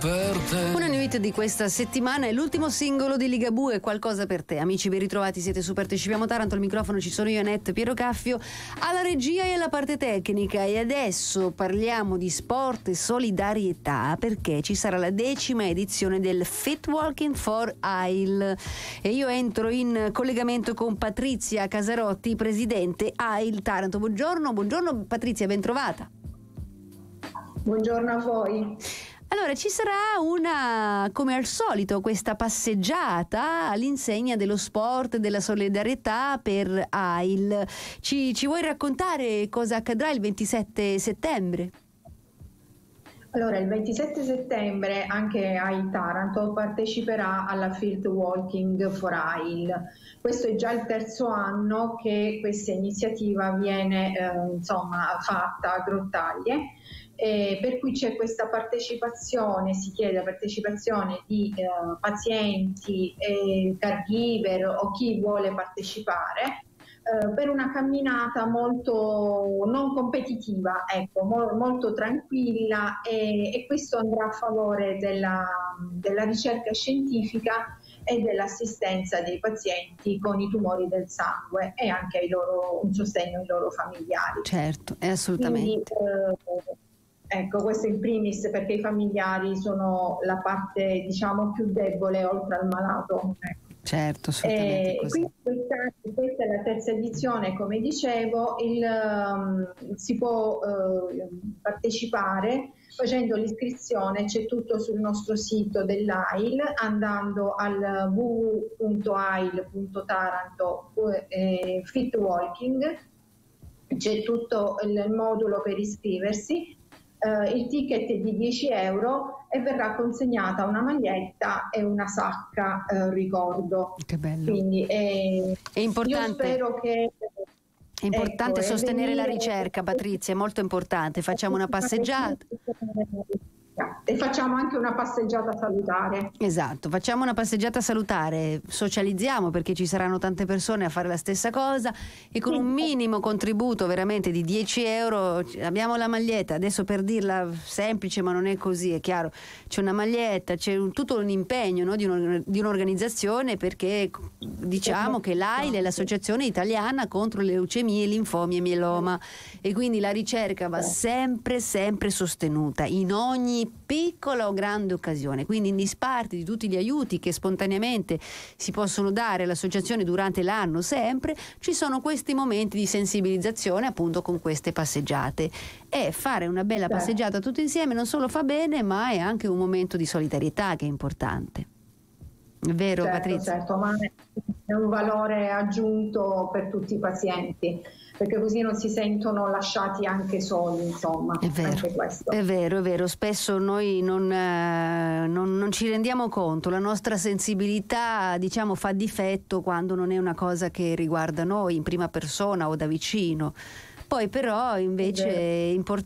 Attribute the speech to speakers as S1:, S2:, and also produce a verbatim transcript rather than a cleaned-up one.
S1: Una new hit di questa settimana è l'ultimo singolo di Ligabue, Qualcosa per te. Amici, ben ritrovati, siete su Partecipiamo Taranto, al microfono ci sono io, Annette, Piero Caffio, alla regia e alla parte tecnica. E adesso parliamo di sport e solidarietà, perché ci sarà la decima edizione del Fit Walking for AIL e io entro in collegamento con Patrizia Casarotti, presidente AIL Taranto. Buongiorno, buongiorno Patrizia, ben trovata.
S2: Buongiorno a voi.
S1: Allora, ci sarà una, come al solito, questa passeggiata all'insegna dello sport e della solidarietà per AIL. Ci, ci vuoi raccontare cosa accadrà il ventisette settembre?
S2: Allora, il ventisette settembre anche AIL Taranto parteciperà alla Field Walking for AIL. Questo è già il terzo anno che questa iniziativa viene eh, insomma, fatta a Grottaglie. Eh, per cui c'è questa partecipazione, si chiede la partecipazione di eh, pazienti, eh, caregiver o chi vuole partecipare eh, per una camminata molto non competitiva, ecco, mo- molto tranquilla e, e questo andrà a favore della, della ricerca scientifica e dell'assistenza dei pazienti con i tumori del sangue e anche ai loro, un sostegno ai loro familiari.
S1: Certo, è assolutamente.
S2: Quindi, eh, Ecco, questo in primis perché i familiari sono la parte diciamo più debole oltre al malato.
S1: Certo, assolutamente.
S2: E
S1: così.
S2: questa, questa è la terza edizione, come dicevo, il, um, si può uh, partecipare facendo l'iscrizione, c'è tutto sul nostro sito dell'AIL, andando al w w w punto ail punto taranto eh, Fitwalking, c'è tutto il modulo per iscriversi. Uh, il ticket è di dieci euro e verrà consegnata una maglietta e una sacca uh, ricordo.
S1: Che bello.
S2: Quindi eh,
S1: è importante.
S2: Io spero che
S1: è importante
S2: ecco,
S1: sostenere
S2: venire...
S1: la ricerca, Patrizia, è molto importante. Facciamo una passeggiata.
S2: E facciamo anche una passeggiata salutare.
S1: Esatto, facciamo una passeggiata salutare, socializziamo perché ci saranno tante persone a fare la stessa cosa e con un minimo contributo veramente di dieci euro abbiamo la maglietta. Adesso, per dirla semplice, ma non è così, è chiaro, c'è una maglietta, c'è un, tutto un impegno, no, di, un, di un'organizzazione, perché diciamo che l'AIL è l'Associazione Italiana contro le leucemie, linfomi e mieloma e quindi la ricerca va sempre sempre sostenuta in ogni piccola o grande occasione, quindi in disparte di tutti gli aiuti che spontaneamente si possono dare all'associazione durante l'anno, sempre ci sono questi momenti di sensibilizzazione, appunto con queste passeggiate, e fare una bella passeggiata tutti insieme non solo fa bene, ma è anche un momento di solidarietà che è importante. È vero,
S2: certo,
S1: Patrizia?
S2: Certo, ma è un valore aggiunto per tutti i pazienti, perché così non si sentono lasciati anche soli, insomma.
S1: È vero,
S2: anche questo.
S1: è vero, è vero. Spesso noi non, eh, non, non ci rendiamo conto, la nostra sensibilità, diciamo, fa difetto quando non è una cosa che riguarda noi in prima persona o da vicino. Poi però invece è importante